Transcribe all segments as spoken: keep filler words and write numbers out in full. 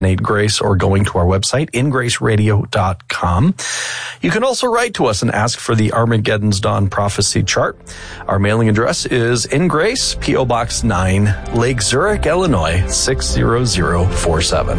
Nate Grace, or going to our website, in grace radio dot com. You can also write to us and ask for the Armageddon's Dawn Prophecy Chart. Our mailing address is In Grace, P O. Box nine, Lake Zurich, Illinois, six zero zero four seven.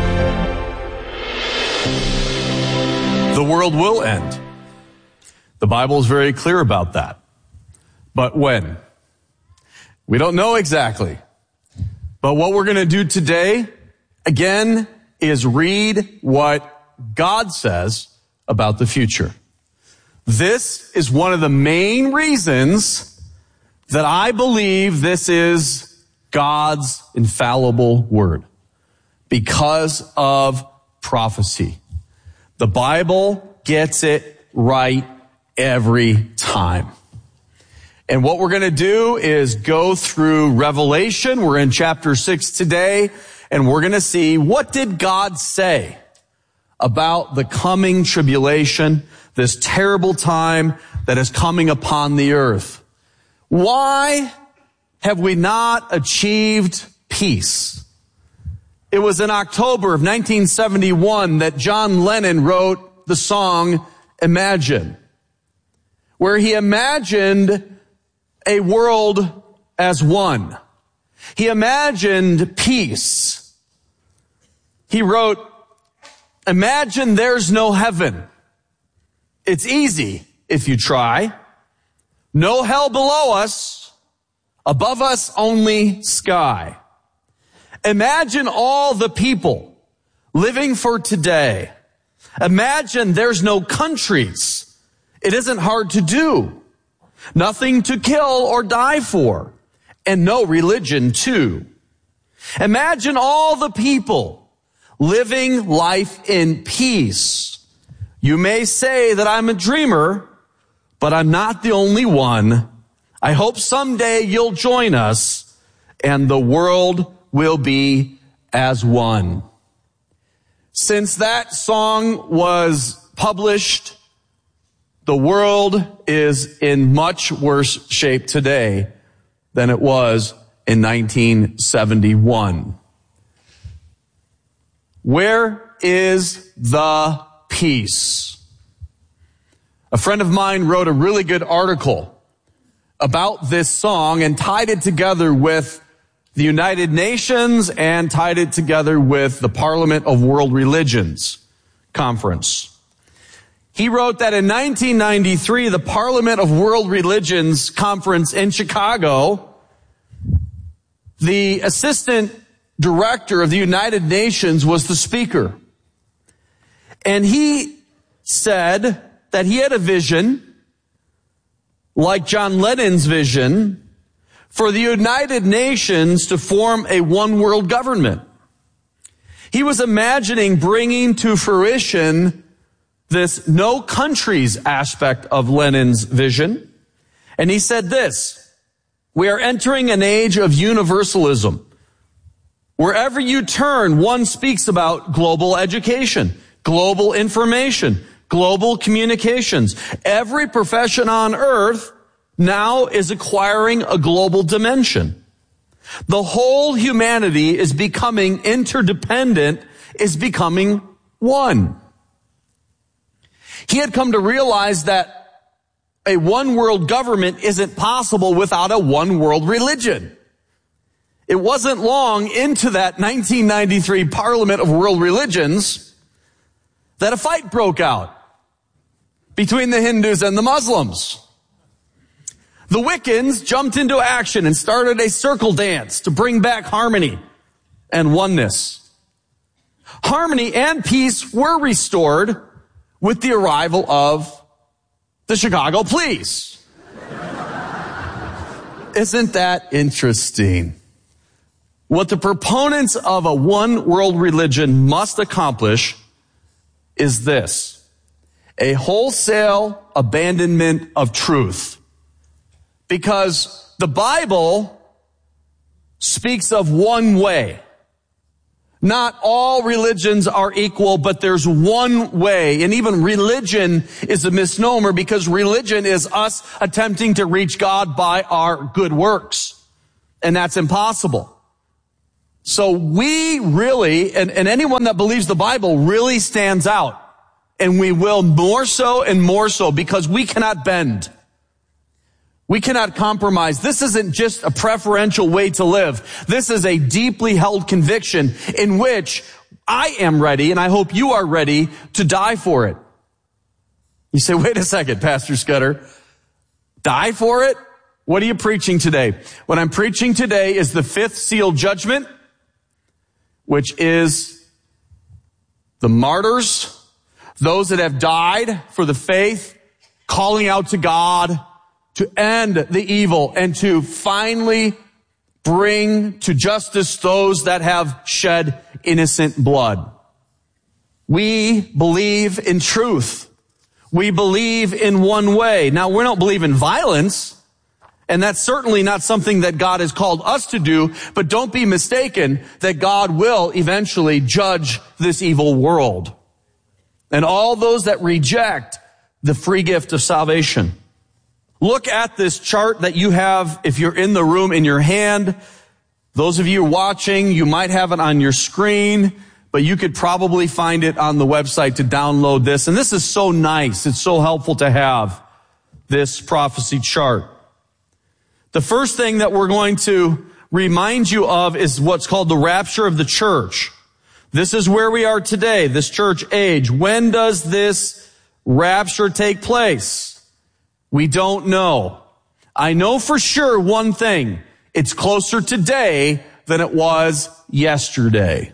The world will end. The Bible is very clear about that. But when? We don't know exactly. But what we're going to do today, again, is read what God says about the future. This is one of the main reasons that I believe this is God's infallible word. Because of prophecy. The Bible gets it right every time. And what we're going to do is go through Revelation. We're in chapter six today, and we're going to see, what did God say about the coming tribulation, this terrible time that is coming upon the earth? Why have we not achieved peace? It was in October of nineteen seventy-one that John Lennon wrote the song Imagine, where he imagined a world as one. He imagined peace. He wrote, imagine there's no heaven. It's easy if you try. No hell below us. Above us only sky. Imagine all the people living for today. Imagine there's no countries. It isn't hard to do. Nothing to kill or die for. And no religion too. Imagine all the people living life in peace. You may say that I'm a dreamer, but I'm not the only one. I hope someday you'll join us and the world will be as one. Since that song was published, the world is in much worse shape today than it was in nineteen seventy-one. Where is the peace? A friend of mine wrote a really good article about this song and tied it together with the United Nations and tied it together with the Parliament of World Religions conference. He wrote that in nineteen ninety-three, the Parliament of World Religions conference in Chicago, the assistant director of the United Nations was the speaker. And he said that he had a vision, like John Lennon's vision, for the United Nations to form a one world government. He was imagining bringing to fruition this no countries aspect of Lennon's vision. And he said this, we are entering an age of universalism. Wherever you turn, one speaks about global education, global information, global communications. Every profession on earth now is acquiring a global dimension. The whole humanity is becoming interdependent, is becoming one. He had come to realize that a one world government isn't possible without a one world religion. It wasn't long into that nineteen ninety-three Parliament of World Religions that a fight broke out between the Hindus and the Muslims. The Wiccans jumped into action and started a circle dance to bring back harmony and oneness. Harmony and peace were restored with the arrival of the Chicago police. Isn't that interesting? What the proponents of a one world religion must accomplish is this: a wholesale abandonment of truth. Because the Bible speaks of one way. Not all religions are equal, but there's one way. And even religion is a misnomer, because religion is us attempting to reach God by our good works. And that's impossible. So we really, and, and anyone that believes the Bible really stands out. And we will more so and more so because we cannot bend. We cannot compromise. This isn't just a preferential way to live. This is a deeply held conviction in which I am ready, and I hope you are ready to die for it. You say, wait a second, Pastor Scudder. Die for it? What are you preaching today? What I'm preaching today is the fifth seal judgment, which is the martyrs, those that have died for the faith, calling out to God to end the evil and to finally bring to justice those that have shed innocent blood. We believe in truth. We believe in one way. Now, we don't believe in violence, and that's certainly not something that God has called us to do, but don't be mistaken that God will eventually judge this evil world and all those that reject the free gift of salvation. Look at this chart that you have, if you're in the room, in your hand. Those of you watching, you might have it on your screen, but you could probably find it on the website to download this. And this is so nice. It's so helpful to have this prophecy chart. The first thing that we're going to remind you of is what's called the rapture of the church. This is where we are today, this church age. When does this rapture take place? We don't know. I know for sure one thing. It's closer today than it was yesterday.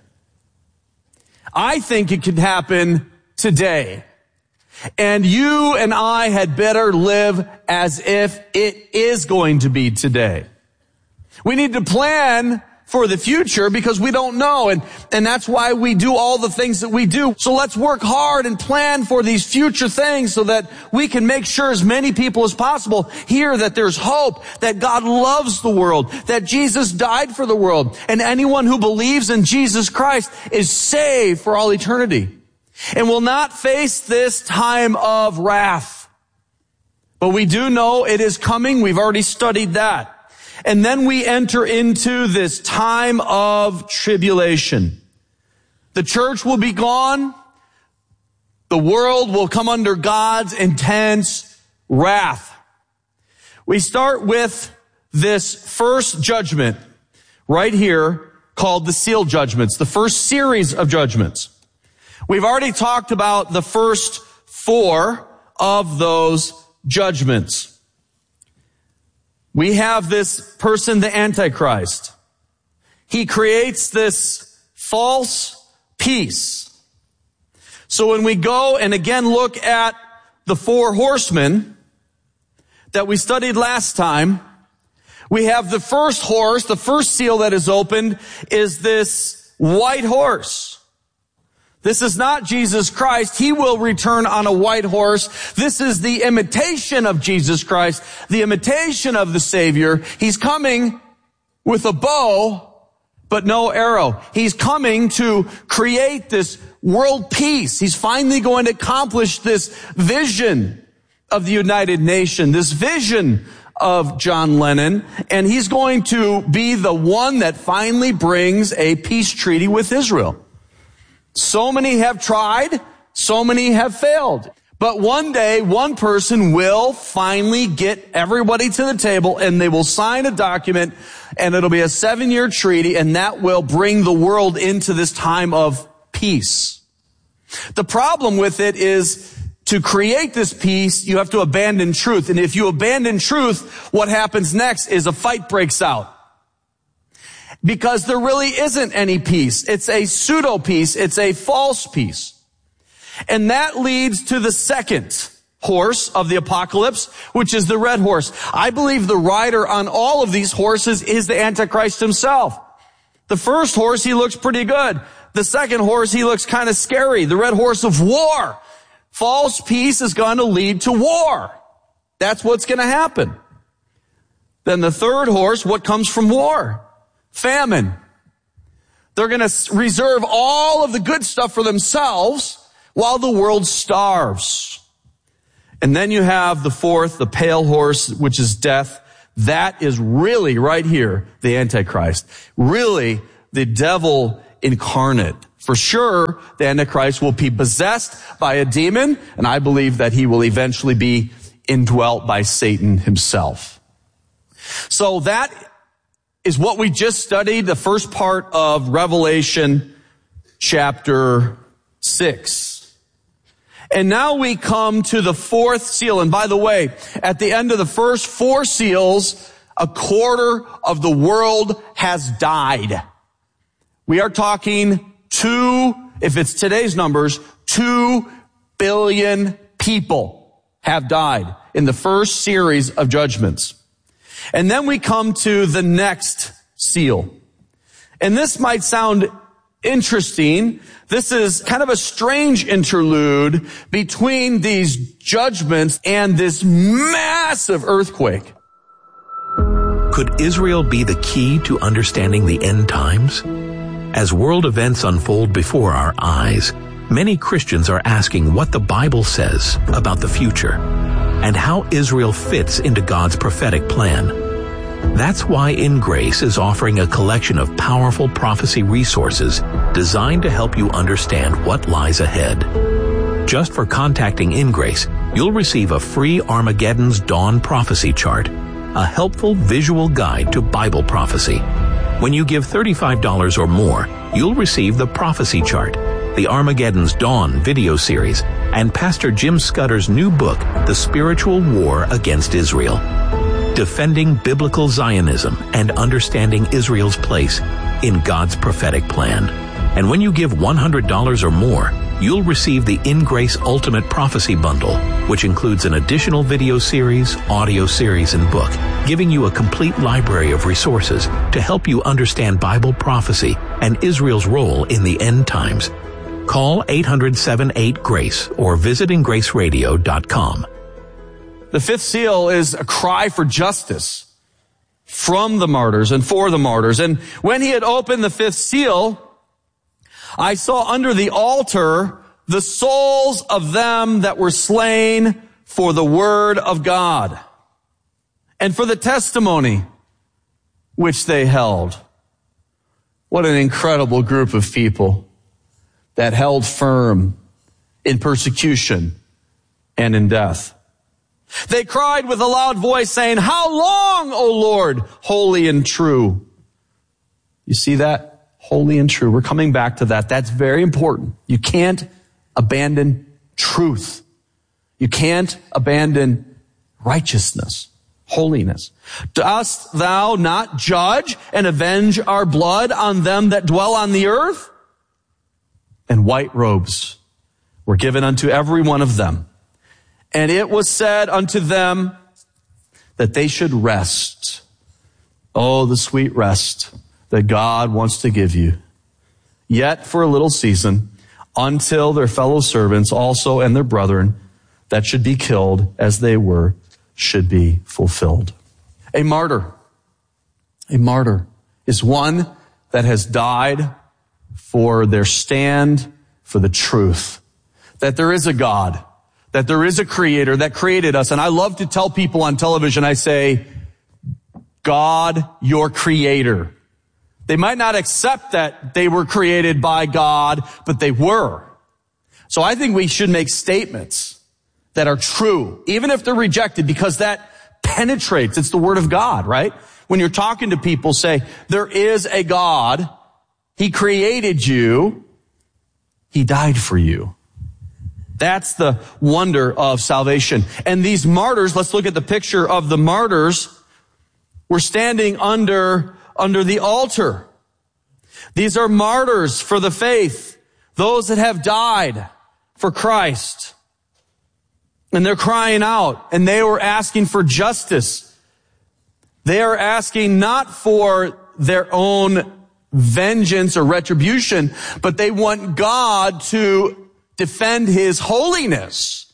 I think it could happen today. And you and I had better live as if it is going to be today. We need to plan for the future because we don't know. And, and that's why we do all the things that we do. So let's work hard and plan for these future things so that we can make sure as many people as possible hear that there's hope, that God loves the world, that Jesus died for the world, and anyone who believes in Jesus Christ is saved for all eternity and will not face this time of wrath. But we do know it is coming. We've already studied that. And then we enter into this time of tribulation. The church will be gone. The world will come under God's intense wrath. We start with this first judgment right here called the seal judgments, the first series of judgments. We've already talked about the first four of those judgments. We have this person, the Antichrist. He creates this false peace. So when we go and again look at the four horsemen that we studied last time, we have the first horse, the first seal that is opened is this white horse. This is not Jesus Christ. He will return on a white horse. This is the imitation of Jesus Christ, the imitation of the Savior. He's coming with a bow, but no arrow. He's coming to create this world peace. He's finally going to accomplish this vision of the United Nations, this vision of John Lennon, and he's going to be the one that finally brings a peace treaty with Israel. So many have tried, so many have failed. But one day, one person will finally get everybody to the table and they will sign a document and it'll be a seven-year treaty and that will bring the world into this time of peace. The problem with it is to create this peace, you have to abandon truth. And if you abandon truth, what happens next is a fight breaks out. Because there really isn't any peace. It's a pseudo peace. It's a false peace. And that leads to the second horse of the apocalypse, which is the red horse. I believe the rider on all of these horses is the Antichrist himself. The first horse, he looks pretty good. The second horse, he looks kind of scary. The red horse of war. False peace is going to lead to war. That's what's going to happen. Then the third horse, what comes from war? Famine. They're going to reserve all of the good stuff for themselves while the world starves. And then you have the fourth, the pale horse, which is death. That is really right here, the Antichrist. Really the devil incarnate. For sure, the Antichrist will be possessed by a demon, and I believe that he will eventually be indwelt by Satan himself. So that is what we just studied, the first part of Revelation chapter six. And now we come to the fourth seal. And by the way, at the end of the first four seals, a quarter of the world has died. We are talking two, if it's today's numbers, two billion people have died in the first series of judgments. And then we come to the next seal. And this might sound interesting. This is kind of a strange interlude between these judgments and this massive earthquake. Could Israel be the key to understanding the end times? As world events unfold before our eyes, many Christians are asking what the Bible says about the future and how Israel fits into God's prophetic plan. That's why In Grace is offering a collection of powerful prophecy resources designed to help you understand what lies ahead. Just for contacting In Grace, you'll receive a free Armageddon's Dawn prophecy chart, a helpful visual guide to Bible prophecy. When you give thirty-five dollars or more, you'll receive the prophecy chart, the Armageddon's Dawn video series, and Pastor Jim Scudder's new book, The Spiritual War Against Israel. Defending Biblical Zionism and Understanding Israel's Place in God's Prophetic Plan. And when you give one hundred dollars or more, you'll receive the In Grace Ultimate Prophecy Bundle, which includes an additional video series, audio series, and book, giving you a complete library of resources to help you understand Bible prophecy and Israel's role in the end times. Call eight hundred, seven eight, GRACE or visit in grace radio dot com. The fifth seal is a cry for justice from the martyrs and for the martyrs. And when he had opened the fifth seal, I saw under the altar the souls of them that were slain for the word of God and for the testimony which they held. What an incredible group of people that held firm in persecution and in death. They cried with a loud voice saying, "How long, O Lord, holy and true?" You see that? Holy and true. We're coming back to that. That's very important. You can't abandon truth. You can't abandon righteousness, holiness. Dost thou not judge and avenge our blood on them that dwell on the earth? And white robes were given unto every one of them. And it was said unto them that they should rest. Oh, the sweet rest that God wants to give you. Yet for a little season, until their fellow servants also and their brethren that should be killed as they were, should be fulfilled. A martyr, a martyr is one that has died for their stand for the truth. That there is a God, that there is a creator that created us. And I love to tell people on television, I say, God, your creator. They might not accept that they were created by God, but they were. So I think we should make statements that are true, even if they're rejected, because that penetrates. It's the word of God, right? When you're talking to people, say, there is a God. He created you. He died for you. That's the wonder of salvation. And these martyrs, let's look at the picture of the martyrs. We're standing under, under the altar. These are martyrs for the faith, those that have died for Christ. And they're crying out, and they were asking for justice. They are asking not for their own vengeance or retribution, but they want God to defend his holiness.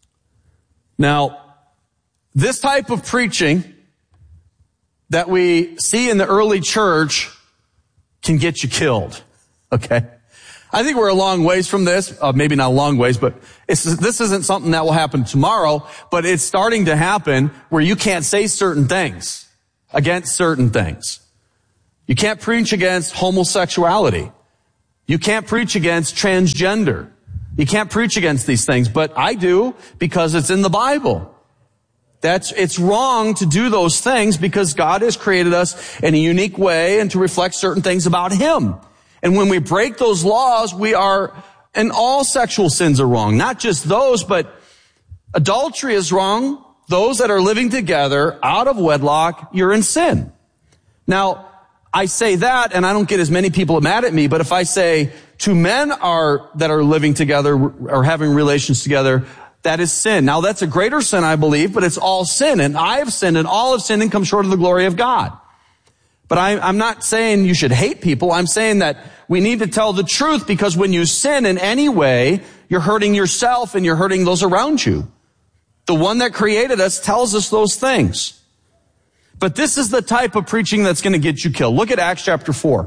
Now, this type of preaching that we see in the early church can get you killed. Okay? I think we're a long ways from this. Uh, maybe not a long ways, but it's, this isn't something that will happen tomorrow, but it's starting to happen where you can't say certain things against certain things. You can't preach against homosexuality. You can't preach against transgender. You can't preach against these things, but I do because it's in the Bible. That's, it's wrong to do those things because God has created us in a unique way and to reflect certain things about Him. And when we break those laws, we are, and all sexual sins are wrong. Not just those, but adultery is wrong. Those that are living together out of wedlock, you're in sin. Now, I say that and I don't get as many people mad at me, but if I say two men are, that are living together or having relations together, that is sin. Now that's a greater sin, I believe, but it's all sin. And I have sinned and all have sinned and come short of the glory of God. But I, I'm not saying you should hate people. I'm saying that we need to tell the truth because when you sin in any way, you're hurting yourself and you're hurting those around you. The one that created us tells us those things. But this is the type of preaching that's going to get you killed. Look at Acts chapter four.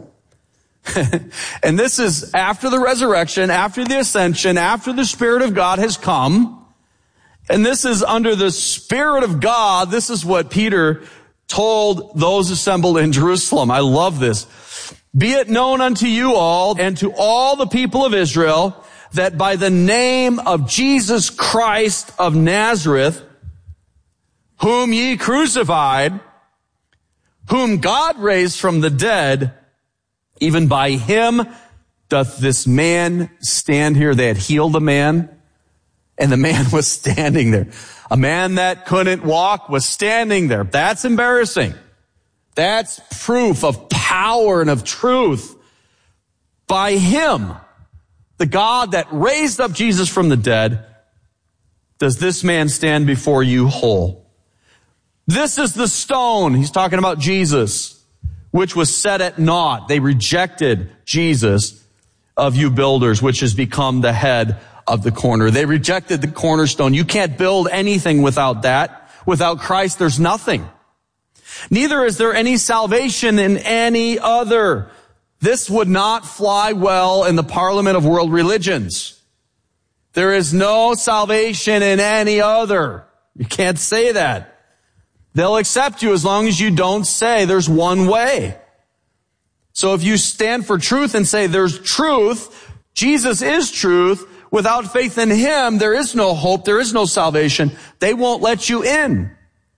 And this is after the resurrection, after the ascension, after the Spirit of God has come. And this is under the Spirit of God. This is what Peter told those assembled in Jerusalem. I love this. Be it known unto you all and to all the people of Israel that by the name of Jesus Christ of Nazareth, whom ye crucified, whom God raised from the dead, even by him doth this man stand here. They had healed a man, and the man was standing there. A man that couldn't walk was standing there. That's embarrassing. That's proof of power and of truth. By him, the God that raised up Jesus from the dead, does this man stand before you whole. This is the stone, he's talking about Jesus, which was set at naught. They rejected Jesus of you builders, which has become the head of the corner. They rejected the cornerstone. You can't build anything without that. Without Christ, there's nothing. Neither is there any salvation in any other. This would not fly well in the parliament of world religions. There is no salvation in any other. You can't say that. They'll accept you as long as you don't say there's one way. So if you stand for truth and say there's truth, Jesus is truth, without faith in him, there is no hope, there is no salvation. They won't let you in.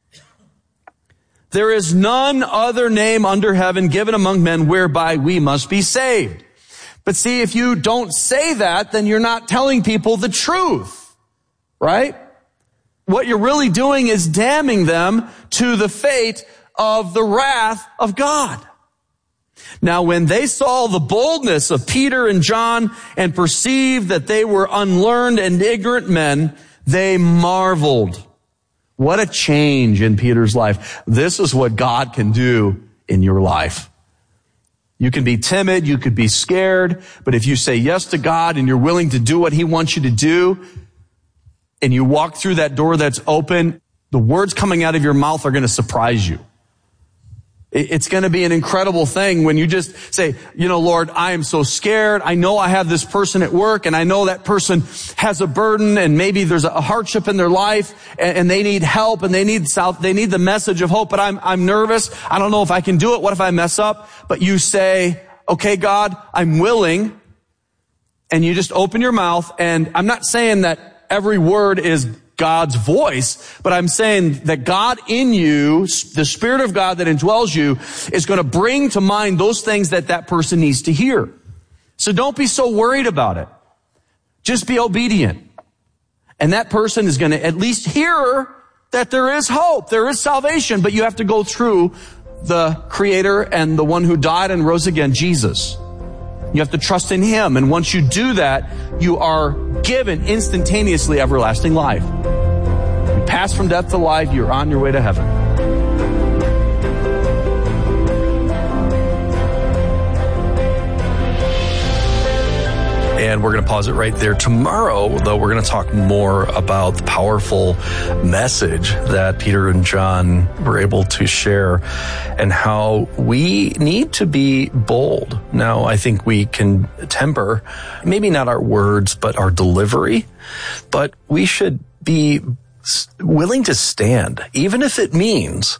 There is none other name under heaven given among men whereby we must be saved. But see, if you don't say that, then you're not telling people the truth, right? What you're really doing is damning them to the fate of the wrath of God. Now, when they saw the boldness of Peter and John and perceived that they were unlearned and ignorant men, they marveled. What a change in Peter's life. This is what God can do in your life. You can be timid, you could be scared, but if you say yes to God and you're willing to do what he wants you to do, and you walk through that door that's open, the words coming out of your mouth are going to surprise you. It's going to be an incredible thing when you just say, you know, Lord, I am so scared. I know I have this person at work and I know that person has a burden and maybe there's a hardship in their life and they need help and they need south, they need the message of hope, but I'm, I'm nervous. I don't know if I can do it. What if I mess up? But you say, okay, God, I'm willing. And you just open your mouth. And I'm not saying that every word is God's voice, but I'm saying that God in you, the Spirit of God that indwells you, is going to bring to mind those things that that person needs to hear. So don't be so worried about it. Just be obedient. And that person is going to at least hear that there is hope, there is salvation, but you have to go through the Creator and the one who died and rose again, Jesus. You have to trust in him. And once you do that, you are given instantaneously everlasting life. You pass from death to life, you're on your way to heaven. And we're going to pause it right there. Tomorrow, though, we're going to talk more about the powerful message that Peter and John were able to share and how we need to be bold. Now, I think we can temper, maybe not our words, but our delivery. But we should be willing to stand, even if it means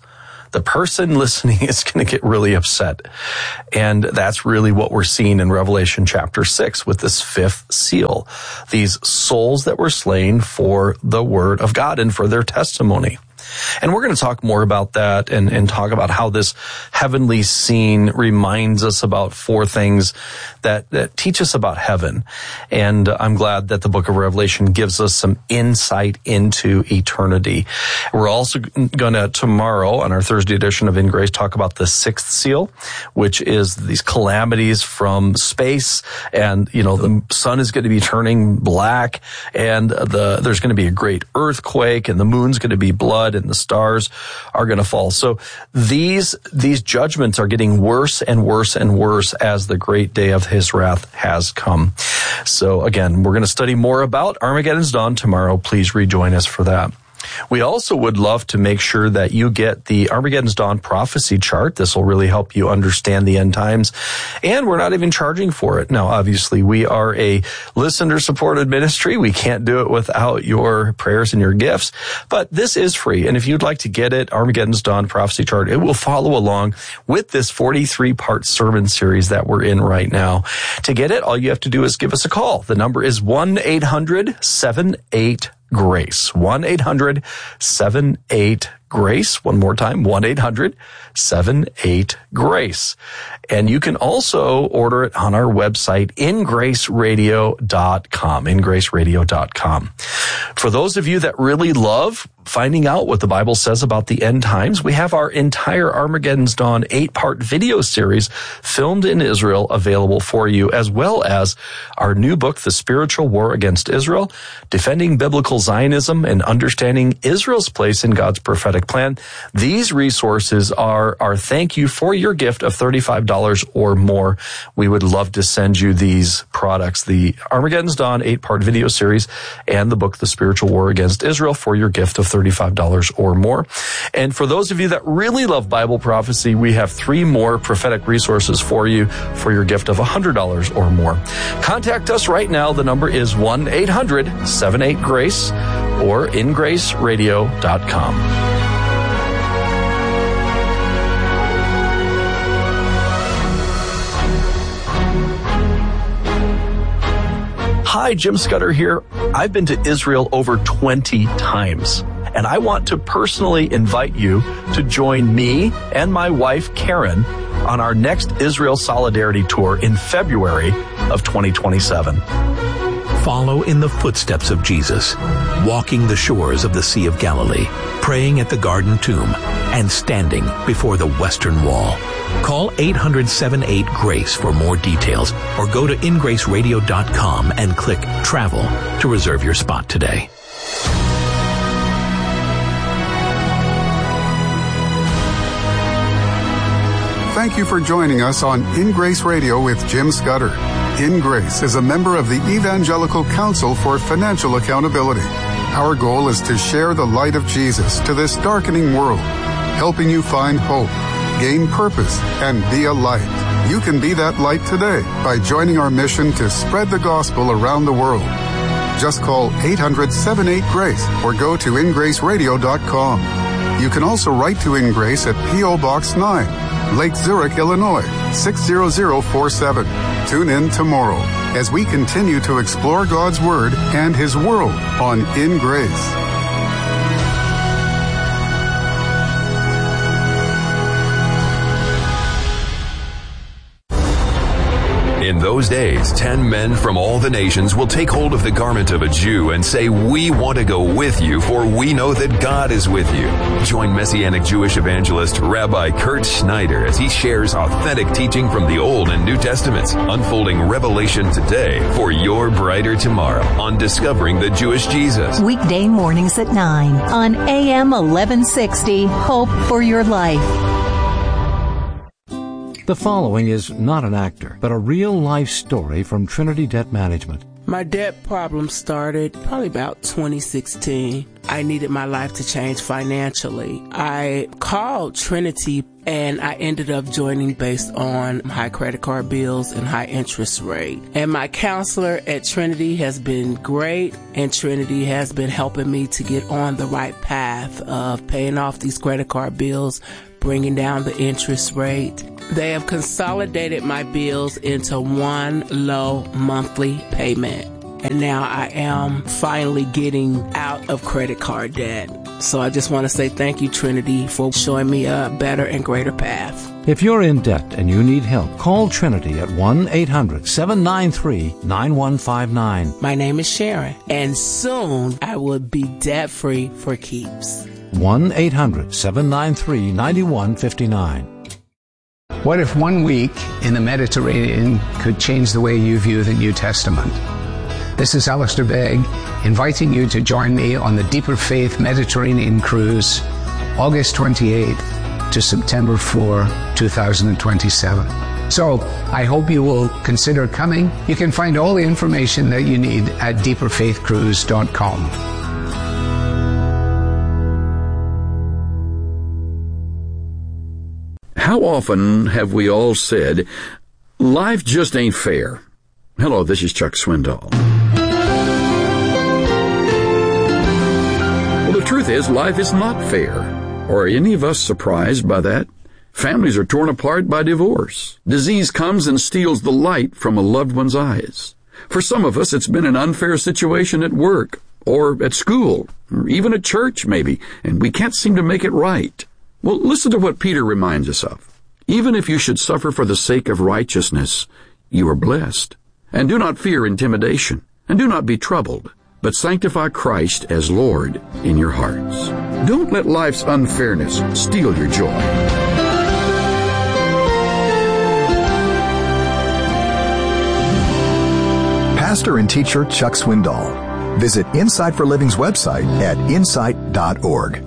the person listening is going to get really upset. And that's really what we're seeing in Revelation chapter six with this fifth seal. These souls that were slain for the word of God and for their testimony. And we're going to talk more about that and, and talk about how this heavenly scene reminds us about four things that, that teach us about heaven. And I'm glad that the book of Revelation gives us some insight into eternity. We're also going to tomorrow on our Thursday edition of In Grace talk about the sixth seal, which is these calamities from space. And, you know, the sun is going to be turning black and the, there's going to be a great earthquake and the moon's going to be blood and the stars are going to fall. So these, these judgments are getting worse and worse and worse as the great day of his wrath has come. So again, we're going to study more about Armageddon's Dawn tomorrow. Please rejoin us for that. We also would love to make sure that you get the Armageddon's Dawn prophecy chart. This will really help you understand the end times. And we're not even charging for it. Now, obviously, we are a listener-supported ministry. We can't do it without your prayers and your gifts. But this is free. And if you'd like to get it, Armageddon's Dawn prophecy chart, it will follow along with this forty-three part sermon series that we're in right now. To get it, all you have to do is give us a call. The number is one eight hundred seven eight GRACE. one eight hundred seven eight GRACE. One more time, one eight hundred seven eight GRACE. And you can also order it on our website, in grace radio dot com, in grace radio dot com. For those of you that really love finding out what the Bible says about the end times, we have our entire Armageddon's Dawn eight-part video series filmed in Israel available for you, as well as our new book, The Spiritual War Against Israel, Defending Biblical Zionism and Understanding Israel's Place in God's Prophetic Plan. These resources are our thank you for your gift of thirty-five dollars or more. We would love to send you these products, the Armageddon's Dawn eight-part video series and the book, The Spiritual War Against Israel, for your gift of thirty-five dollars or more. And for those of you that really love Bible prophecy, we have three more prophetic resources for you for your gift of one hundred dollars or more. Contact us right now. The number is one eight hundred seven eight GRACE or in grace radio dot com. Hi, Jim Scudder here. I've been to Israel over twenty times, and I want to personally invite you to join me and my wife, Karen, on our next Israel Solidarity Tour in February of twenty twenty-seven. Follow in the footsteps of Jesus, walking the shores of the Sea of Galilee, praying at the Garden Tomb, and standing before the Western Wall. Call eight hundred seven eight GRACE for more details or go to in grace radio dot com and click Travel to reserve your spot today. Thank you for joining us on In Grace Radio with Jim Scudder. In Grace is a member of the Evangelical Council for Financial Accountability. Our goal is to share the light of Jesus to this darkening world, helping you find hope, gain purpose, and be a light. You can be that light today by joining our mission to spread the gospel around the world. Just call eight hundred seven eight GRACE or go to in grace radio dot com. You can also write to In Grace at P O Box nine, Lake Zurich, Illinois, six zero zero four seven. Tune in tomorrow as we continue to explore God's Word and His world on In Grace. In those days, ten men from all the nations will take hold of the garment of a Jew and say, "We want to go with you, for we know that God is with you." Join Messianic Jewish evangelist Rabbi Kurt Schneider as he shares authentic teaching from the Old and New Testaments, unfolding revelation today for your brighter tomorrow on Discovering the Jewish Jesus. Weekday mornings at nine on A M eleven sixty, Hope for Your Life. The following is not an actor, but a real-life story from Trinity Debt Management. My debt problem started probably about twenty sixteen. I needed my life to change financially. I called Trinity and I ended up joining based on high credit card bills and high interest rate. And my counselor at Trinity has been great, and Trinity has been helping me to get on the right path of paying off these credit card bills, bringing down the interest rate. They have consolidated my bills into one low monthly payment. And now I am finally getting out of credit card debt. So I just want to say thank you, Trinity, for showing me a better and greater path. If you're in debt and you need help, call Trinity at one eight hundred seven nine three nine one five nine. My name is Sharon, and soon I will be debt-free for keeps. one eight hundred seven nine three nine one five nine. What if one week in the Mediterranean could change the way you view the New Testament? This is Alistair Begg, inviting you to join me on the Deeper Faith Mediterranean Cruise, August twenty-eighth to September fourth, twenty twenty-seven. So, I hope you will consider coming. You can find all the information that you need at deeper faith cruise dot com. How often have we all said, life just ain't fair? Hello, this is Chuck Swindoll. Well, the truth is, life is not fair. Are any of us surprised by that? Families are torn apart by divorce. Disease comes and steals the light from a loved one's eyes. For some of us, it's been an unfair situation at work, or at school, or even at church, maybe, and we can't seem to make it right. Well, listen to what Peter reminds us of. Even if you should suffer for the sake of righteousness, you are blessed. And do not fear intimidation, and do not be troubled, but sanctify Christ as Lord in your hearts. Don't let life's unfairness steal your joy. Pastor and teacher Chuck Swindoll. Visit Insight for Living's website at insight dot org.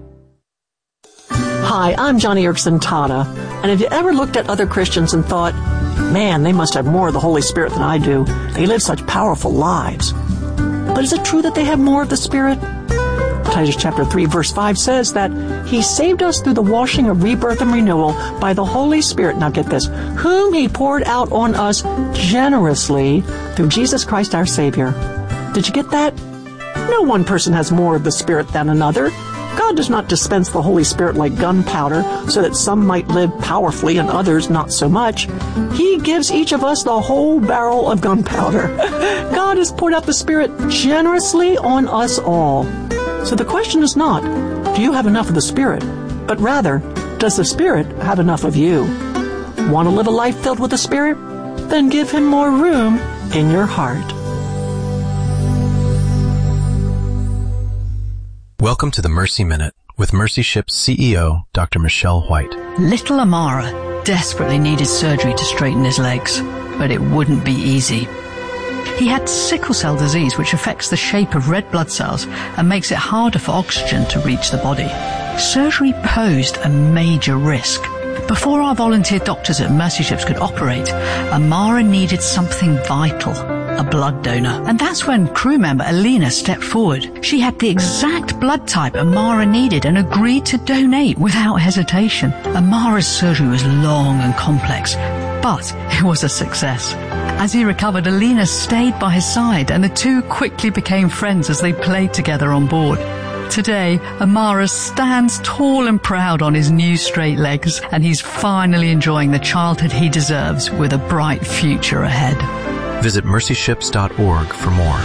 Hi, I'm Johnny Erickson Tata, and have you ever looked at other Christians and thought, man, they must have more of the Holy Spirit than I do. They live such powerful lives. But is it true that they have more of the Spirit? Titus chapter three verse five says that He saved us through the washing of rebirth and renewal by the Holy Spirit, now get this, whom He poured out on us generously through Jesus Christ our Savior. Did you get that? No one person has more of the Spirit than another. God does not dispense the Holy Spirit like gunpowder so that some might live powerfully and others not so much. He gives each of us the whole barrel of gunpowder. God has poured out the Spirit generously on us all. So the question is not, do you have enough of the Spirit? But rather, does the Spirit have enough of you? Want to live a life filled with the Spirit? Then give Him more room in your heart. Welcome to the Mercy Minute with Mercy Ship's C E O, Doctor Michelle White. Little Amara desperately needed surgery to straighten his legs, but it wouldn't be easy. He had sickle cell disease, which affects the shape of red blood cells and makes it harder for oxygen to reach the body. Surgery posed a major risk. Before our volunteer doctors at Mercy Ships could operate, Amara needed something vital. A blood donor. And that's when crew member Alina stepped forward. She had the exact blood type Amara needed and agreed to donate without hesitation. Amara's surgery was long and complex, but it was a success. As he recovered, Alina stayed by his side, and the two quickly became friends as they played together on board. Today, Amara stands tall and proud on his new straight legs, and he's finally enjoying the childhood he deserves with a bright future ahead. Visit mercy ships dot org for more.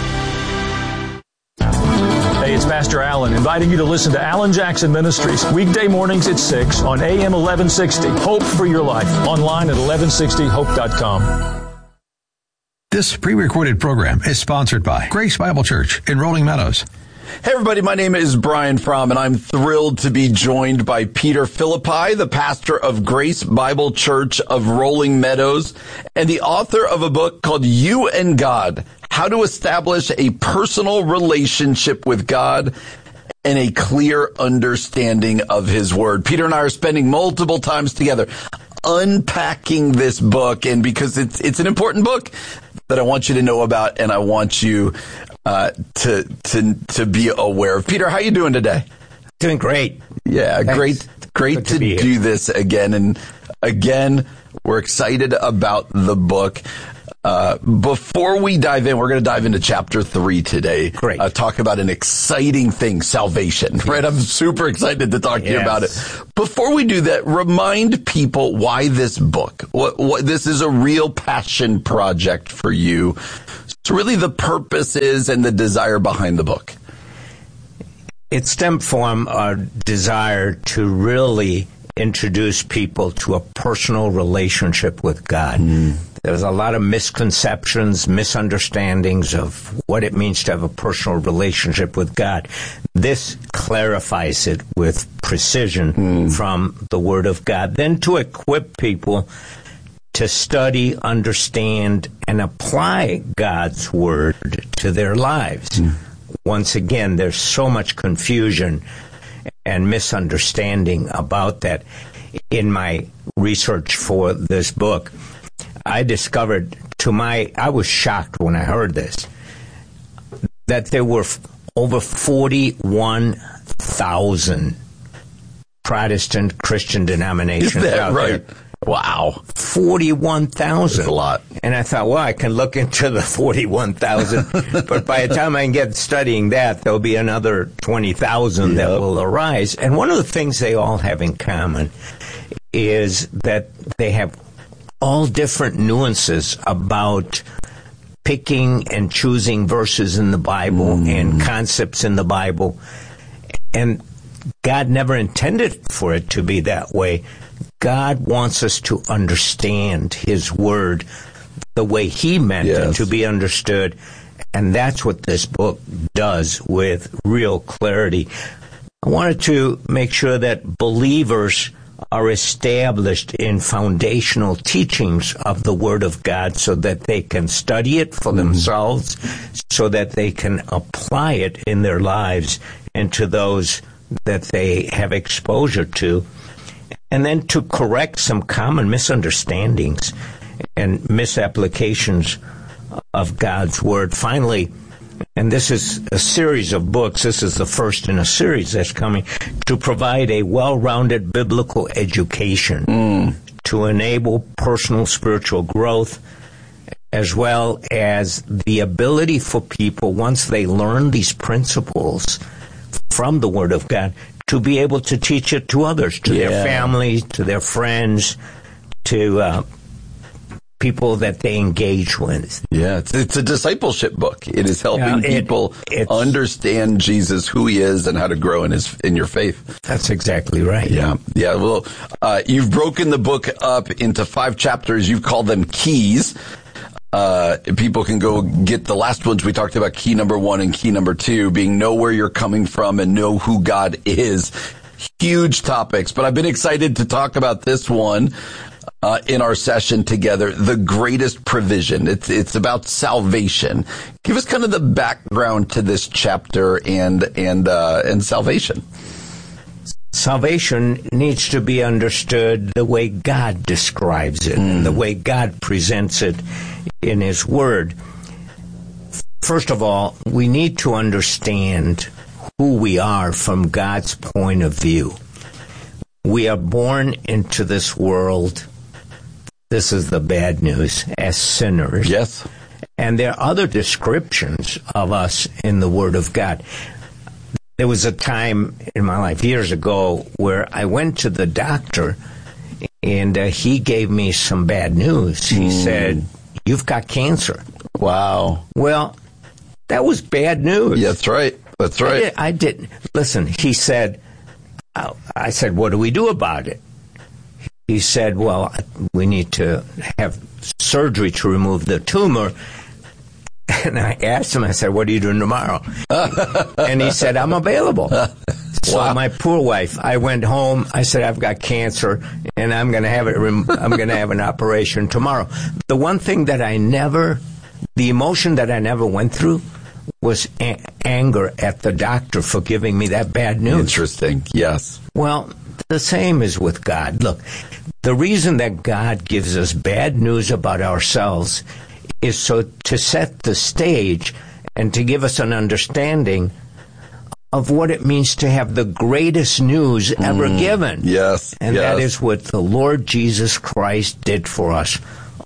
Hey, it's Pastor Allen, inviting you to listen to Alan Jackson Ministries, weekday mornings at six on A M eleven sixty. Hope for your life. Online at eleven sixty hope dot com. This pre-recorded program is sponsored by Grace Bible Church in Rolling Meadows. Hey everybody, my name is Brian Fromm, and I'm thrilled to be joined by Peter Philippi, the pastor of Grace Bible Church of Rolling Meadows, and the author of a book called You and God, How to Establish a Personal Relationship with God and a Clear Understanding of His Word. Peter and I are spending multiple times together unpacking this book, and because it's it's an important book that I want you to know about, and I want you uh to to to be aware of. Peter, how you doing today? Doing great. Yeah, Thanks. great great Good to, to be do here. this again. And again, we're excited about the book. Uh, before we dive in, we're going to dive into chapter three today. Great. Uh, talk about an exciting thing, salvation, right? I'm super excited to talk to yes. you about it. Before we do that, remind people why this book. What, what, this is a real passion project for you. So really the purpose is and the desire behind the book. It stemmed from a desire to really introduce people to a personal relationship with God. Mm. There's a lot of misconceptions, misunderstandings of what it means to have a personal relationship with God. This clarifies it with precision mm. from the Word of God. Then to equip people to study, understand, and apply God's Word to their lives. Mm. Once again, there's so much confusion and misunderstanding about that. In my research for this book, I discovered to my, I was shocked when I heard this, that there were f- over forty-one thousand Protestant Christian denominations Is that out right? there. Wow. forty-one thousand. That's a lot. And I thought, well, I can look into the forty-one thousand, but by the time I can get studying that, there'll be another twenty thousand yep. that will arise. And one of the things they all have in common is that they have all different nuances about picking and choosing verses in the Bible mm. and concepts in the Bible. And God never intended for it to be that way. God wants us to understand His Word the way He meant yes. it to be understood. And that's what this book does with real clarity. I wanted to make sure that believers are established in foundational teachings of the Word of God so that they can study it for mm-hmm. themselves, so that they can apply it in their lives and to those that they have exposure to. And then to correct some common misunderstandings and misapplications of God's Word. Finally, and this is a series of books, this is the first in a series that's coming, to provide a well-rounded biblical education mm. to enable personal spiritual growth, as well as the ability for people, once they learn these principles from the Word of God, to be able to teach it to others, to yeah. their families, to their friends, to uh, people that they engage with. Yeah, it's, it's a discipleship book. It is helping yeah, it, people understand Jesus, who He is, and how to grow in His in your faith. That's exactly right. Yeah, yeah. Well, uh, you've broken the book up into five chapters. You've called them keys. Uh, people can go get the last ones we talked about, key number one and key number two, being know where you're coming from and know who God is. Huge topics, but I've been excited to talk about this one uh, in our session together, the greatest provision. It's it's about salvation. Give us kind of the background to this chapter and and uh, and salvation. Salvation needs to be understood the way God describes it, mm. the way God presents it in His Word. First of all, we need to understand who we are from God's point of view. We are born into this world, this is the bad news, as sinners. Yes. And there are other descriptions of us in the Word of God. There was a time in my life years ago where I went to the doctor and uh, he gave me some bad news. He mm. said, "You've got cancer." Wow. Well, that was bad news. Yeah, that's right. That's right. I, did, I didn't. Listen, he said, uh, I said, "What do we do about it?" He said, "Well, we need to have surgery to remove the tumor." And I asked him, I said, "What are you doing tomorrow?" And he said, "I'm available." So wow. My poor wife, I went home, I said, "I've got cancer and I'm going to have it, rem- I'm going to have an operation tomorrow." The one thing that I never, the emotion that I never went through was a- anger at the doctor for giving me that bad news. Interesting. Yes. Well, the same is with God. Look, the reason that God gives us bad news about ourselves is so to set the stage and to give us an understanding of what it means to have the greatest news ever mm, given. Yes. And yes. that is what the Lord Jesus Christ did for us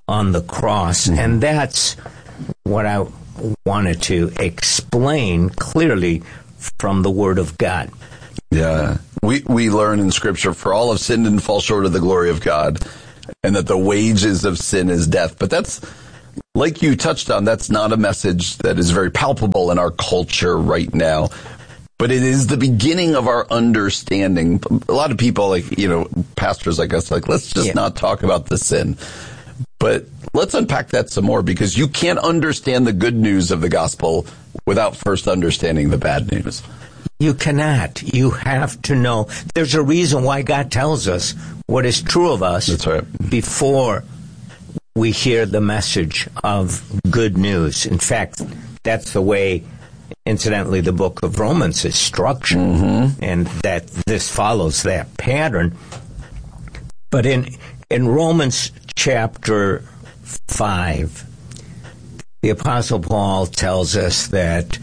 on the cross. Mm-hmm. And that's what I wanted to explain clearly from the Word of God. Yeah. We we learn in Scripture, for all have sinned and fall short of the glory of God, and that the wages of sin is death. But that's, like you touched on, that's not a message that is very palpable in our culture right now. But it is the beginning of our understanding. A lot of people, like, you know, pastors like us, like, let's just yeah. not talk about the sin. But let's unpack that some more, because you can't understand the good news of the gospel without first understanding the bad news. You cannot. You have to know. There's a reason why God tells us what is true of us. That's right. Before we hear the message of good news. In fact, that's the way, incidentally, the book of Romans is structured, mm-hmm. and that this follows that pattern. But in in Romans chapter five, the Apostle Paul tells us that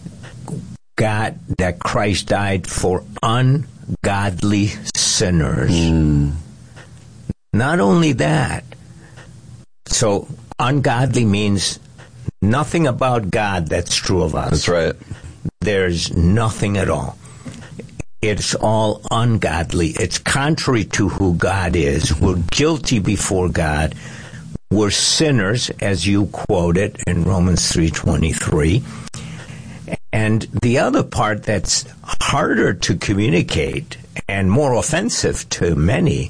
God, that Christ died for ungodly sinners. Mm. Not only that, so ungodly means nothing about God that's true of us. That's right. There's nothing at all. It's all ungodly. It's contrary to who God is. We're guilty before God. We're sinners, as you quoted in Romans three twenty-three. And the other part that's harder to communicate and more offensive to many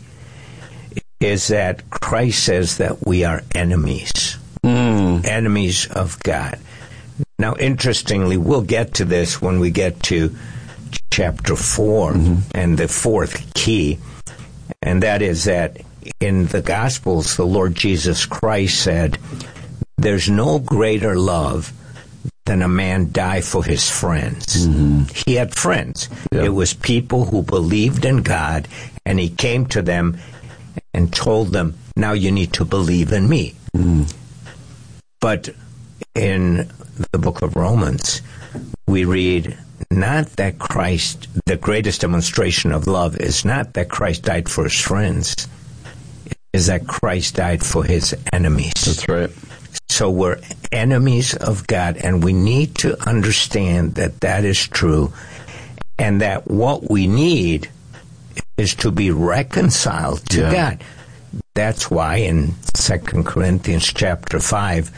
is that Christ says that we are enemies, mm. enemies of God. Now, interestingly, we'll get to this when we get to chapter four, mm-hmm. and the fourth key, and that is that in the Gospels, the Lord Jesus Christ said, there's no greater love than a man die for his friends. Mm-hmm. He had friends. Yeah. It was people who believed in God, and he came to them and told them, now you need to believe in me. Mm-hmm. But in the book of Romans, we read, not that Christ, the greatest demonstration of love is not that Christ died for his friends, is that Christ died for his enemies. That's right. So we're enemies of God, and we need to understand that that is true, and that what we need is to be reconciled to yeah. God. That's why in Second Corinthians chapter five,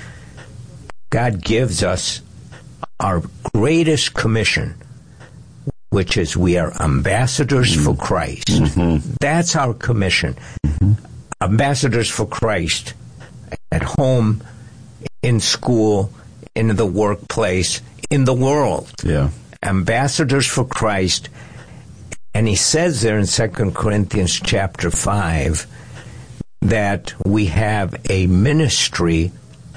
God gives us our greatest commission, which is we are ambassadors mm-hmm. for Christ. Mm-hmm. That's our commission. Mm-hmm. Ambassadors for Christ at home, in school, in the workplace, in the world. Yeah. Ambassadors for Christ. And he says there in Second Corinthians chapter five that we have a ministry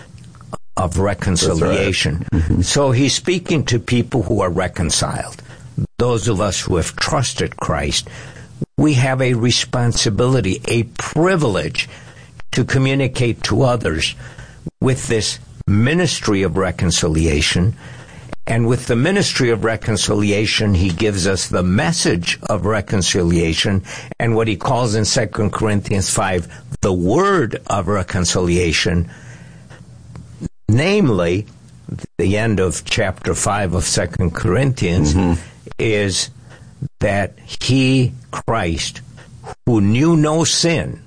of reconciliation. Right. Mm-hmm. So he's speaking to people who are reconciled. Those of us who have trusted Christ, we have a responsibility, a privilege to communicate to others with this ministry of reconciliation. And with the ministry of reconciliation, he gives us the message of reconciliation and what he calls in Second Corinthians five, the word of reconciliation. Namely, the end of chapter five of Second Corinthians mm-hmm. is that he, Christ, who knew no sin,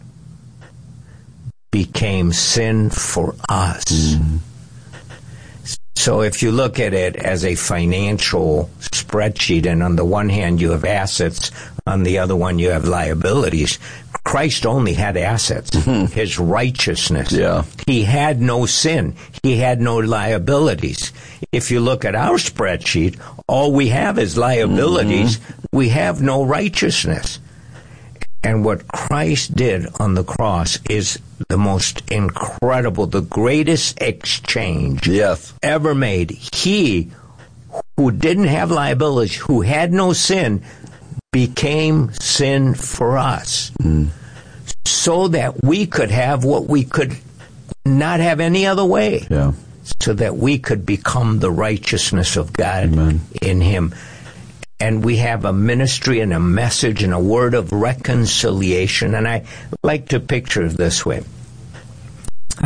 became sin for us. Mm. So if you look at it as a financial spreadsheet, and on the one hand you have assets, on the other one you have liabilities, Christ only had assets, mm-hmm. his righteousness. Yeah. He had no sin. He had no liabilities. If you look at our spreadsheet, all we have is liabilities. Mm-hmm. We have no righteousness. And what Christ did on the cross is the most incredible, the greatest exchange yes. ever made. He, who didn't have liabilities, who had no sin, became sin for us. Mm. So that we could have what we could not have any other way. Yeah. So that we could become the righteousness of God Amen. In him. And we have a ministry and a message and a word of reconciliation. And I like to picture it this way.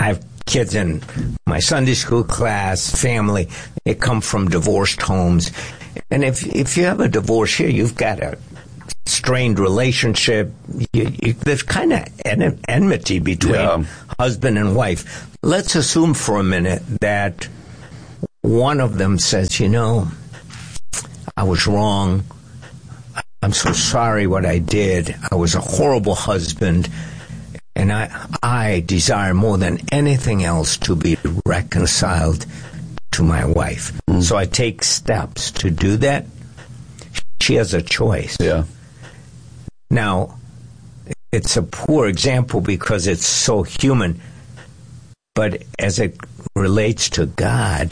kids in my Sunday school class, family, they come from divorced homes. And if if you have a divorce here, you've got a strained relationship. You, you, there's kind of en- enmity between yeah. husband and wife. Let's assume for a minute that one of them says, you know, I was wrong. I'm so sorry what I did. I was a horrible husband. And I, I desire more than anything else to be reconciled to my wife. Mm. So I take steps to do that. She has a choice. Yeah. Now, it's a poor example because it's so human. But as it relates to God,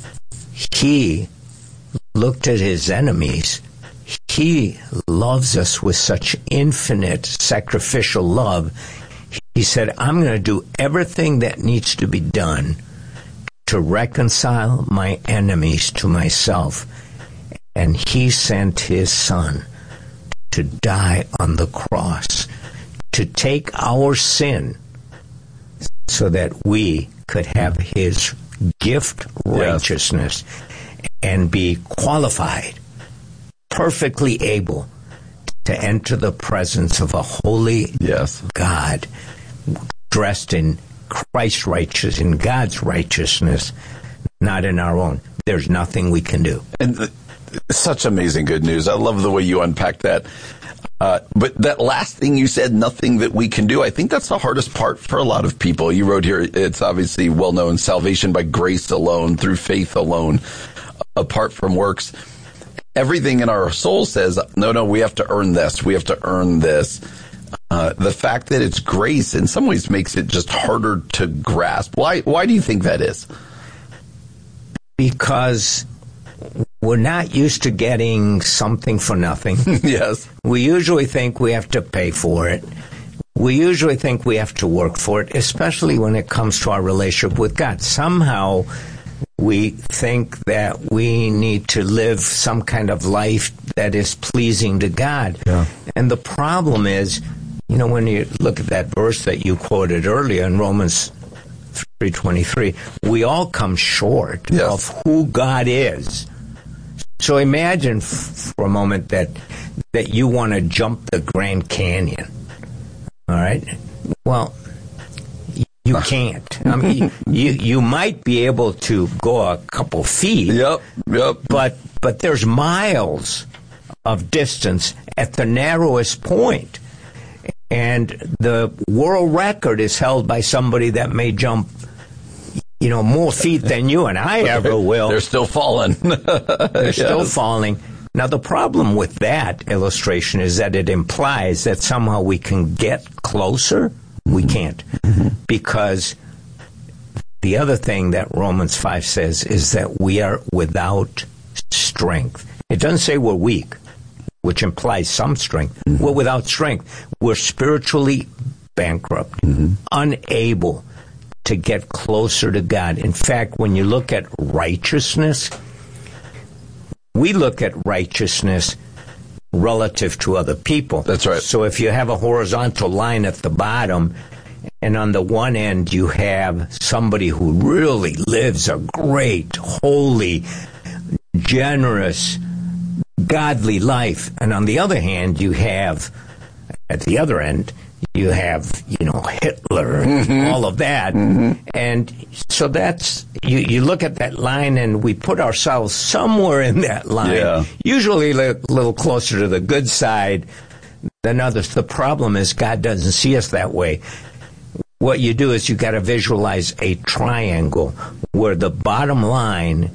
He looked at His enemies. He loves us with such infinite sacrificial love. He said, I'm going to do everything that needs to be done to reconcile my enemies to myself. And He sent His Son to die on the cross, to take our sin so that we could have His gift righteousness yes. and be qualified, perfectly able to enter the presence of a holy yes. God, dressed in Christ's righteousness, in God's righteousness, not in our own. There's nothing we can do. And the, such amazing good news. I love the way you unpack that. Uh, but that last thing you said, nothing that we can do, I think that's the hardest part for a lot of people. You wrote here, it's obviously well known, salvation by grace alone, through faith alone, apart from works. Everything in our soul says, no, no, we have to earn this. We have to earn this. Uh, the fact that it's grace in some ways makes it just harder to grasp. Why, why do you think that is? Because we're not used to getting something for nothing. Yes. We usually think we have to pay for it. We usually think we have to work for it, especially when it comes to our relationship with God. Somehow we think that we need to live some kind of life that is pleasing to God. Yeah. And the problem is, you know, when you look at that verse that you quoted earlier in Romans three twenty-three, we all come short yes. of who God is. So imagine f- for a moment that that you want to jump the Grand Canyon. All right? Well, you can't. I mean, you you might be able to go a couple feet. Yep, yep. But but there's miles of distance at the narrowest point. And the world record is held by somebody that may jump, you know, more feet than you and I ever will. They're still falling. They're yes. still falling. Now, the problem with that illustration is that it implies that somehow we can get closer. We can't. Mm-hmm. Because the other thing that Romans five says is that we are without strength. It doesn't say we're weak, which implies some strength. Mm-hmm. We're without strength. We're spiritually bankrupt, mm-hmm. unable to get closer to God. In fact, when you look at righteousness, we look at righteousness relative to other people. That's right. So if you have a horizontal line at the bottom, and on the one end you have somebody who really lives a great, holy, generous, godly life, and on the other hand you have, at the other end, you have, you know, Hitler and mm-hmm. all of that. Mm-hmm. And so that's, you, you look at that line and we put ourselves somewhere in that line, yeah. usually a little closer to the good side than others. The problem is God doesn't see us that way. What you do is you got to visualize a triangle where the bottom line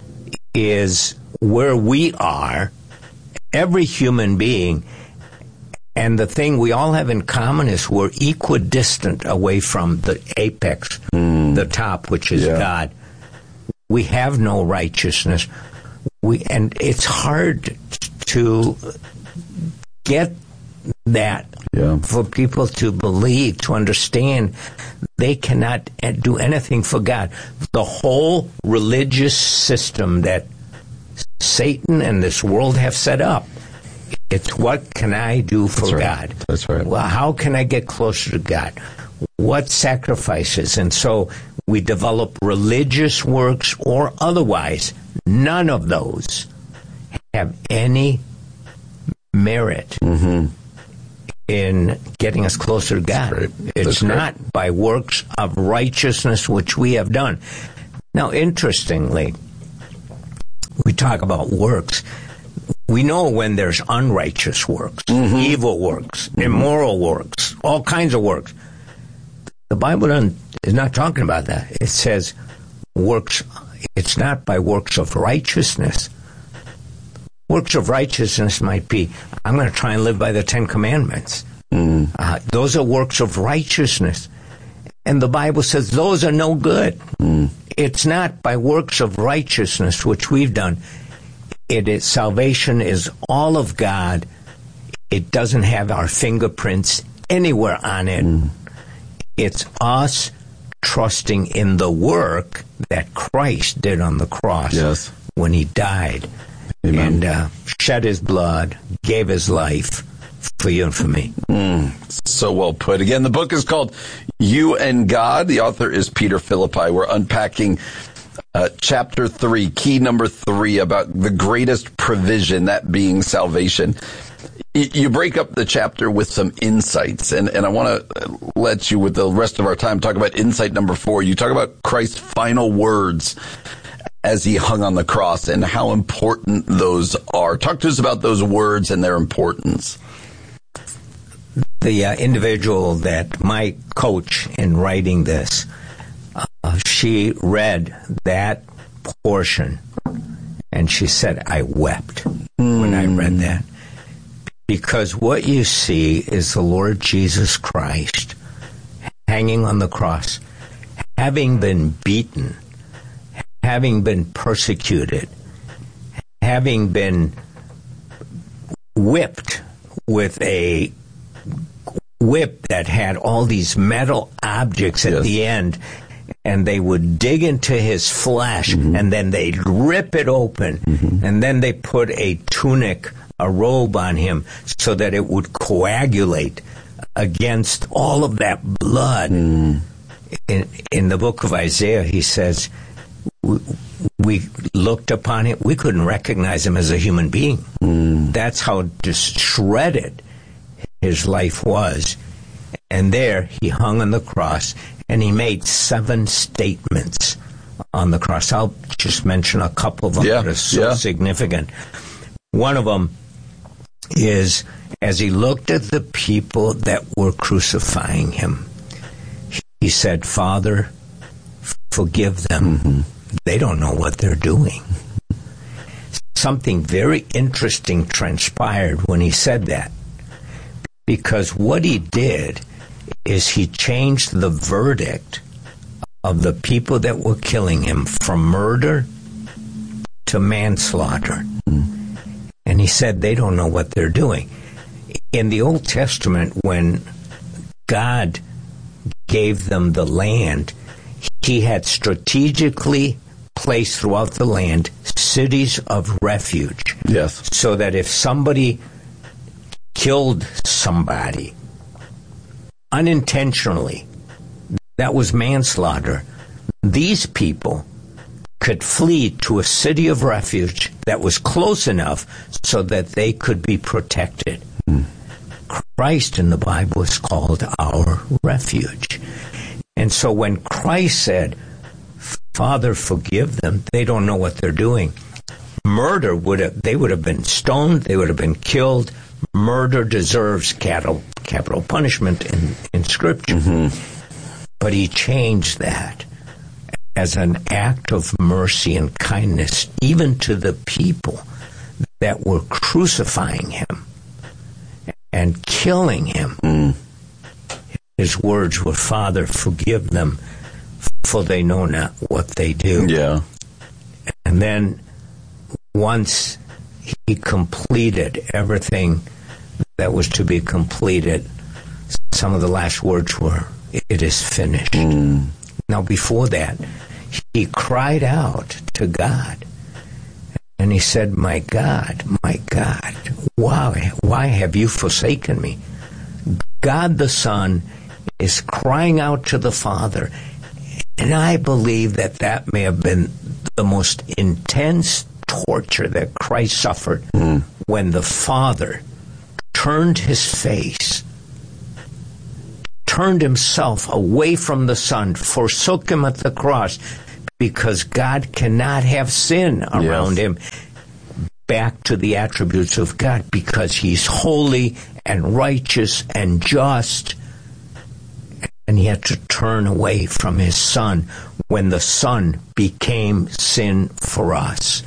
is where we are, every human being. And the thing we all have in common is we're equidistant away from the apex, mm. the top, which is yeah. God. We have no righteousness. We and it's hard to get that yeah. for people to believe, to understand they cannot do anything for God. The whole religious system that Satan and this world have set up, it's what can I do for That's right. God? That's right. Well, how can I get closer to God? What sacrifices? And so we develop religious works or otherwise. None of those have any merit mm-hmm. in getting us closer to God. Right. It's not great. By works of righteousness which we have done. Now, interestingly, we talk about works. We know when there's unrighteous works, mm-hmm. evil works, mm-hmm. immoral works, all kinds of works. The Bible is not talking about that. It says works. It's not by works of righteousness. Works of righteousness might be, I'm going to try and live by the Ten Commandments. Mm. Uh, those are works of righteousness. And the Bible says those are no good. Mm. It's not by works of righteousness which we've done. It is, salvation is all of God. It doesn't have our fingerprints anywhere on it. Mm. It's us trusting in the work that Christ did on the cross yes. when he died. Amen. And uh, shed his blood, gave his life for you and for me. Mm, so well put. Again, the book is called You and God. The author is Peter Philippi. We're unpacking uh, chapter three, key number three, about the greatest provision, that being salvation. You break up the chapter with some insights, and, and I want to let you, with the rest of our time, talk about insight number four. You talk about Christ's final words as he hung on the cross and how important those are. Talk to us about those words and their importance. The uh, individual that my coach in writing this, uh, she read that portion, and she said, I wept mm. when I read that. Because what you see is the Lord Jesus Christ hanging on the cross, having been beaten, having been persecuted, having been whipped with a whip that had all these metal objects at yes. the end, and they would dig into his flesh, mm-hmm. and then they'd rip it open, mm-hmm. and then they put a tunic, a robe on him so that it would coagulate against all of that blood. Mm. In, in the book of Isaiah, he says, we, we looked upon him, we couldn't recognize him as a human being. Mm. That's how just shredded his life was. And there he hung on the cross, and he made seven statements on the cross. I'll just mention a couple of them yeah, that are so yeah. significant. One of them is, as he looked at the people that were crucifying him, he said, Father, forgive them. Mm-hmm. They don't know what they're doing. Something very interesting transpired when he said that, because what he did is he changed the verdict of the people that were killing him from murder to manslaughter. Mm. And he said they don't know what they're doing. In the Old Testament, when God gave them the land, he had strategically placed throughout the land cities of refuge. Yes. So that if somebody killed somebody unintentionally, that was manslaughter, these people could flee to a city of refuge that was close enough so that they could be protected. Mm. Christ in the Bible is called our refuge. And so when Christ said, Father, forgive them, they don't know what they're doing. Murder would have, they would have been stoned, they would have been killed. Murder deserves capital, capital punishment in, in Scripture. Mm-hmm. But he changed that as an act of mercy and kindness, even to the people that were crucifying him and killing him. Mm. His words were, Father, forgive them, for they know not what they do. Yeah. And then once he completed everything that was to be completed, some of the last words were, it is finished. Mm. Now, before that, he cried out to God, and he said, my God, my God, why, why have you forsaken me? God the Son is crying out to the Father. And I believe that that may have been the most intense torture that Christ suffered mm. when the Father turned his face, turned himself away from the Son, forsook him at the cross, because God cannot have sin around yes. him, back to the attributes of God, because he's holy and righteous and just. And he had to turn away from his Son when the Son became sin for us.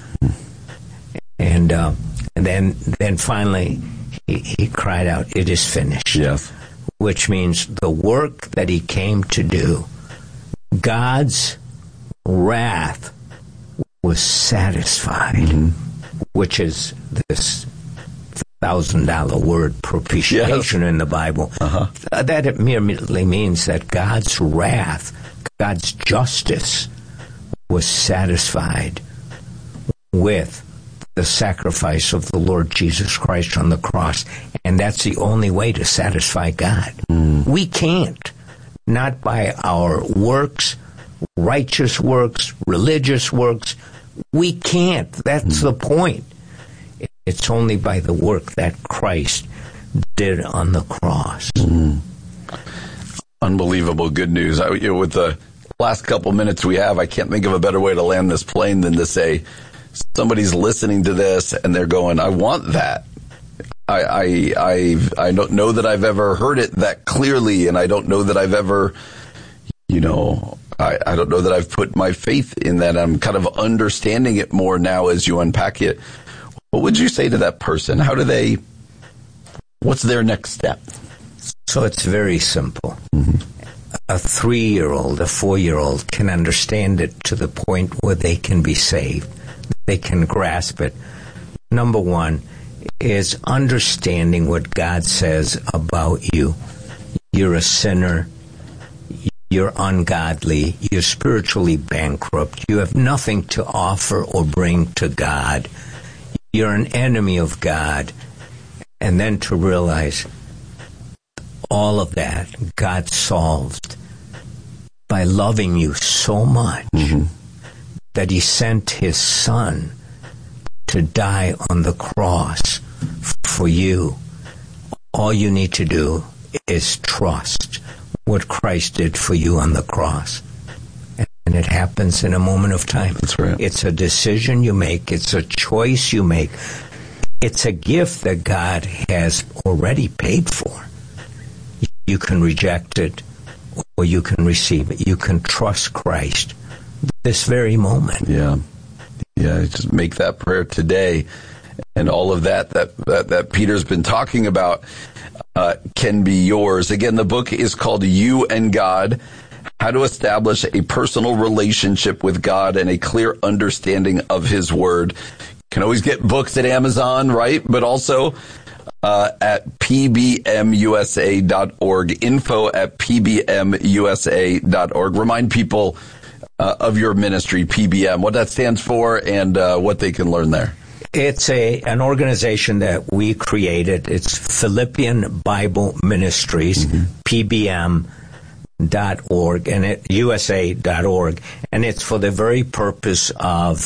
And, uh, and then then finally he, he cried out, "It is finished." Yes. Which means the work that he came to do, God's wrath was satisfied, mm-hmm. which is this thousand dollar word, propitiation, yes. in the Bible. Uh-huh. That immediately means that God's wrath, God's justice was satisfied with the sacrifice of the Lord Jesus Christ on the cross. And that's the only way to satisfy God. Mm. We can't, not by our works, righteous works, religious works. We can't. That's mm. the point. It's only by the work that Christ did on the cross. Mm. Unbelievable good news. I, you know, with the last couple minutes we have, I can't think of a better way to land this plane than to say somebody's listening to this and they're going, "I want that." I I I've, I don't know that I've ever heard it that clearly, and I don't know that I've ever, you know, I, I don't know that I've put my faith in that. I'm kind of understanding it more now as you unpack it. What would you say to that person? How do they, what's their next step? So it's very simple. Mm-hmm. A three-year-old, a four-year-old can understand it to the point where they can be saved. They can grasp it. Number one is understanding what God says about you. You're a sinner. You're ungodly. You're spiritually bankrupt. You have nothing to offer or bring to God. You're an enemy of God. And then to realize all of that God solved by loving you so much mm-hmm. that he sent his Son to die on the cross for you. All you need to do is trust what Christ did for you on the cross. And it happens in a moment of time. That's right. It's a decision you make. It's a choice you make. It's a gift that God has already paid for. You can reject it or you can receive it. You can trust Christ this very moment. Yeah. Yeah, just make that prayer today. And all of that that, that, that Peter's been talking about uh, can be yours. Again, the book is called You and God, How to Establish a Personal Relationship with God and a Clear Understanding of His Word. You can always get books at Amazon, right? But also uh, at p b m u s a dot org, info at p b m u s a dot org. Remind people uh, of your ministry, P B M, what that stands for and uh, what they can learn there. It's a an organization that we created. It's Philippian Bible Ministries, mm-hmm. P B M dot org and it, U S A dot org, and it's for the very purpose of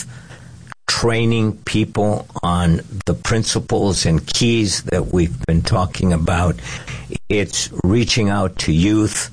training people on the principles and keys that we've been talking about. It's reaching out to youth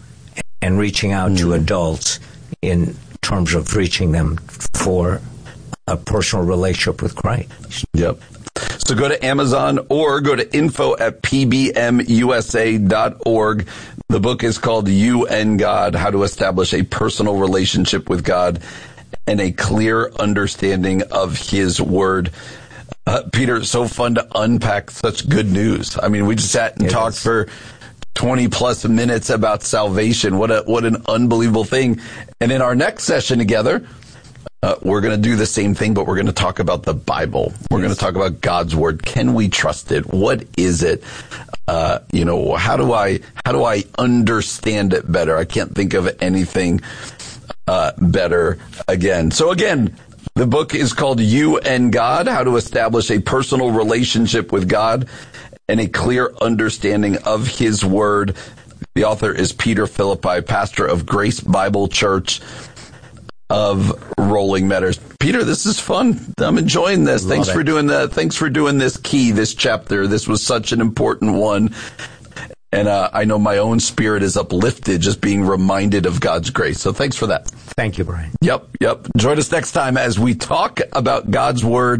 and reaching out mm-hmm. to adults in terms of reaching them for a personal relationship with Christ. Yep. So go to Amazon or go to info at p b m u s a dot org. The book is called You and God, How to Establish a Personal Relationship with God and a Clear Understanding of His Word. Uh, Peter, it's so fun to unpack such good news. I mean, we just sat and it talked is. for twenty plus minutes about salvation. What a what an unbelievable thing. And in our next session together, Uh, we're going to do the same thing, but we're going to talk about the Bible. We're yes. going to talk about God's Word. Can we trust it? What is it? Uh, you know, how do I how do I understand it better? I can't think of anything uh, better again. So again, the book is called You and God, How to Establish a Personal Relationship with God and a Clear Understanding of His Word. The author is Peter Philippi, pastor of Grace Bible Church of Rolling Meadows. Peter, this is fun. I'm enjoying this. Love Thanks it. for doing that. Thanks for doing this key, this chapter. This was such an important one. And uh, I know my own spirit is uplifted just being reminded of God's grace. So thanks for that. Thank you, Brian. Yep, yep. Join us next time as we talk about God's Word